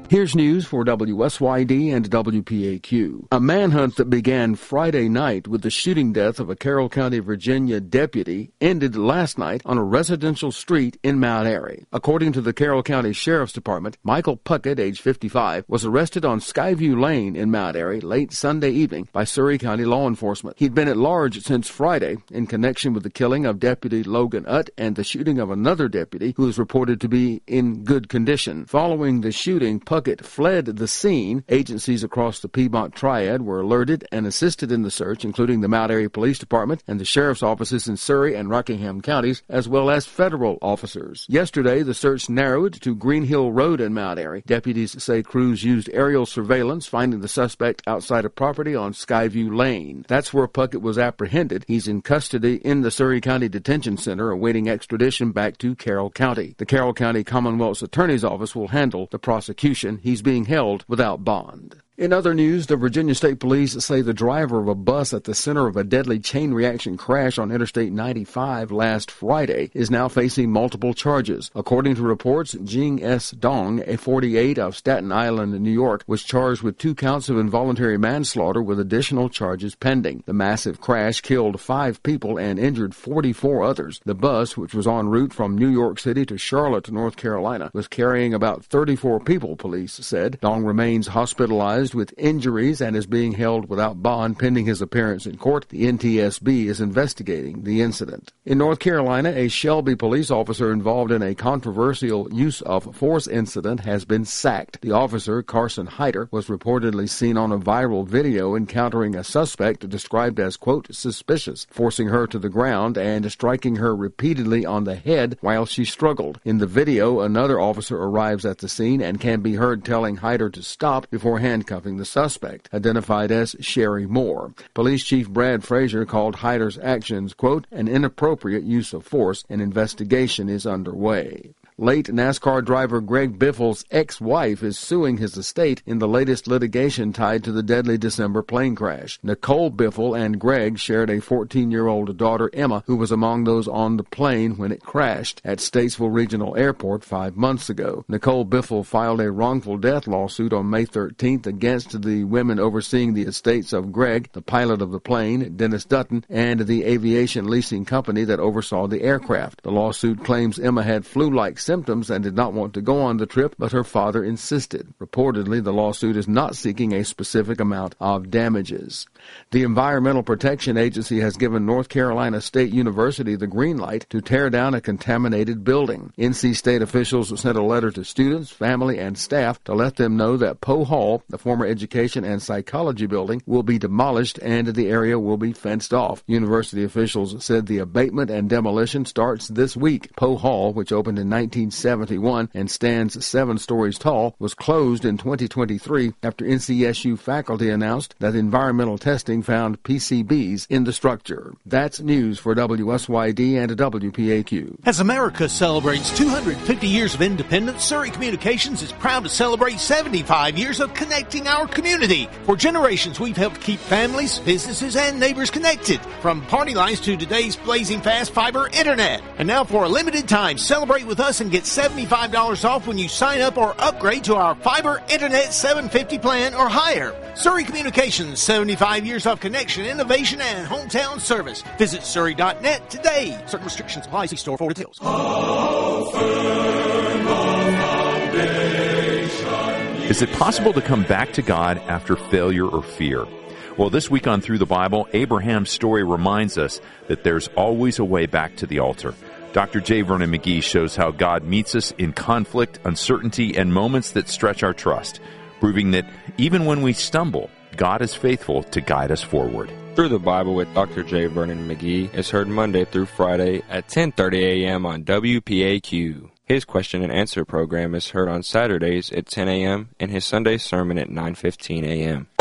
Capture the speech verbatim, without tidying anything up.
Here's news for W S Y D and W P A Q. A manhunt that began Friday night with the shooting death of a Carroll County, Virginia deputy ended last night on a residential street in Mount Airy. According to the Carroll County Sheriff's Department, Michael Puckett, age fifty-five, was arrested on Skyview Lane in Mount Airy late Sunday evening by Surry County law enforcement. He'd been at large since Friday in connection with the killing of Deputy Logan Utt and the shooting of another deputy who is reported to be in good condition. Following the shooting, Puckett fled the scene. Agencies across the Piedmont Triad were alerted and assisted in the search, including the Mount Airy Police Department and the sheriff's offices in Surry and Rockingham counties, as well as federal officers. Yesterday, the search narrowed to Green Hill Road in Mount Airy. Deputies say crews used aerial surveillance, finding the suspect outside a property on Skyview Lane. That's where Puckett was apprehended. He's in custody in the Surry County Detention Center, awaiting extradition back to Carroll County. The Carroll County Commonwealth's Attorney's Office will handle the prosecution. He's being held without bond. In other news, the Virginia State Police say the driver of a bus at the center of a deadly chain reaction crash on Interstate ninety-five last Friday is now facing multiple charges. According to reports, Jing S. Dong, a forty-eight of Staten Island, New York, was charged with two counts of involuntary manslaughter with additional charges pending. The massive crash killed five people and injured forty-four others. The bus, which was en route from New York City to Charlotte, North Carolina, was carrying about thirty-four people, police said. Dong remains hospitalized with injuries and is being held without bond pending his appearance in court. The N T S B is investigating the incident. In North Carolina, a Shelby police officer involved in a controversial use of force incident has been sacked. The officer, Carson Hyder, was reportedly seen on a viral video encountering a suspect described as, quote, suspicious, forcing her to the ground and striking her repeatedly on the head while she struggled. In the video, another officer arrives at the scene and can be heard telling Hyder to stop before handcuffing the suspect, identified as Sherry Moore. Police Chief Brad Frazier called Hyder's actions, quote, an inappropriate use of force. An investigation is underway. Late NASCAR driver Greg Biffle's ex-wife is suing his estate in the latest litigation tied to the deadly December plane crash. Nicole Biffle and Greg shared a fourteen-year-old daughter, Emma, who was among those on the plane when it crashed at Statesville Regional Airport five months ago. Nicole Biffle filed a wrongful death lawsuit on May thirteenth against the women overseeing the estates of Greg, the pilot of the plane, Dennis Dutton, and the aviation leasing company that oversaw the aircraft. The lawsuit claims Emma had flu-like symptoms and did not want to go on the trip, but her father insisted. Reportedly, the lawsuit is not seeking a specific amount of damages. The Environmental Protection Agency has given North Carolina State University the green light to tear down a contaminated building. N C State officials sent a letter to students, family, and staff to let them know that Poe Hall, the former education and psychology building, will be demolished and the area will be fenced off. University officials said the abatement and demolition starts this week. Poe Hall, which opened in nineteen seventy-one and stands seven stories tall, was closed in twenty twenty-three after N C S U faculty announced that environmental testing found P C Bs in the structure. That's news for W S Y D and W P A Q. As America celebrates two hundred fifty years of independence, Surry Communications is proud to celebrate seventy-five years of connecting our community. For generations, we've helped keep families, businesses, and neighbors connected, from party lines to today's blazing fast fiber internet. And now for a limited time, celebrate with us and get seventy-five dollars off when you sign up or upgrade to our fiber internet seven fifty plan or higher. Surry Communications, seventy-five years of connection, innovation, and hometown service. Visit surry dot net today. Certain restrictions apply. See store for details. Is it possible to come back to God after failure or fear? Well, this week on Through the Bible, Abraham's story reminds us that there's always a way back to the altar. Doctor J. Vernon McGee shows how God meets us in conflict, uncertainty, and moments that stretch our trust, proving that even when we stumble, God is faithful to guide us forward. Through the Bible with Doctor J. Vernon McGee is heard Monday through Friday at ten thirty a.m. on W P A Q. His question and answer program is heard on Saturdays at ten a.m. and his Sunday sermon at nine fifteen a.m.